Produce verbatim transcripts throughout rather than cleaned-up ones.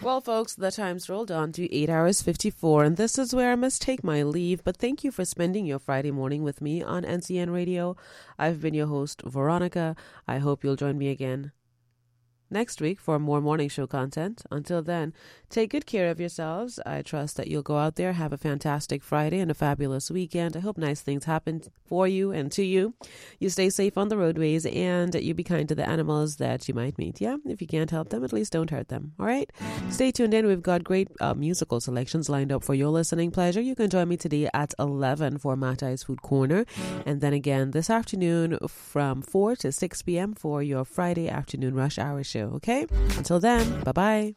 Well, folks, the time's rolled on to eight hours fifty-four, and this is where I must take my leave. But thank you for spending your Friday morning with me on N C N Radio. I've been your host, Veronica. I hope you'll join me again next week for more morning show content. Until then, take good care of yourselves. I trust that you'll go out there, have a fantastic Friday and a fabulous weekend. I hope nice things happen for you and to you. You stay safe on the roadways, and you be kind to the animals that you might meet. Yeah, if you can't help them, at least don't hurt them. All right? Stay tuned in. We've got great uh, musical selections lined up for your listening pleasure. You can join me today at eleven for Matai's Food Corner, and then again this afternoon from four to six p.m. for your Friday afternoon rush hour show. Okay? Until then, bye-bye.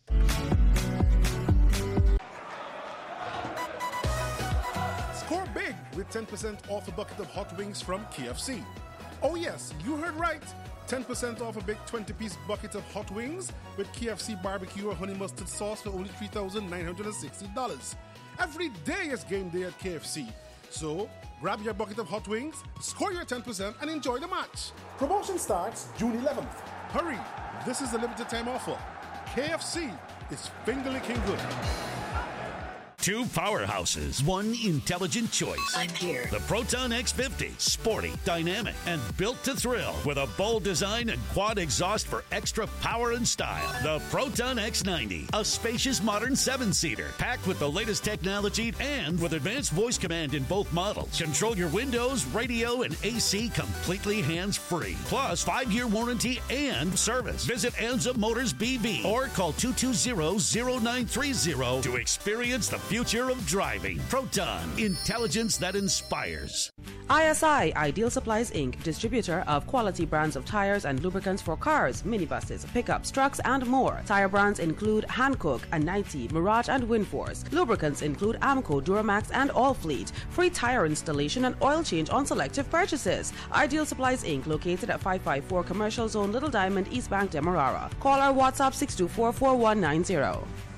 Score big with ten percent off a bucket of hot wings from K F C. Oh yes, you heard right. ten percent off a big twenty-piece bucket of hot wings with K F C barbecue or honey mustard sauce for only three thousand nine hundred sixty dollars. Every day is game day at K F C. So, grab your bucket of hot wings, score your ten percent, and enjoy the match. Promotion starts June eleventh. Hurry! This is a limited time offer. K F C is finger-licking good. Two powerhouses, one intelligent choice. I'm here. The Proton X fifty, sporty, dynamic, and built to thrill with a bold design and quad exhaust for extra power and style. The Proton X ninety, a spacious modern seven-seater, packed with the latest technology and with advanced voice command in both models. Control your windows, radio, and A C completely hands-free. Plus, five-year warranty and service. Visit Anza Motors B V or call two two zero, zero nine three zero to experience the future of driving. Proton, intelligence that inspires. I S I, Ideal Supplies Incorporated, distributor of quality brands of tires and lubricants for cars, minibuses, pickups, trucks, and more. Tire brands include Hankook and ninety, Mirage, and Winforce. Lubricants include Amco, Duramax, and Allfleet. Free tire installation and oil change on selective purchases. Ideal Supplies Incorporated, located at five five four Commercial Zone, Little Diamond, East Bank, Demerara. Call or WhatsApp six two four, four one nine zero.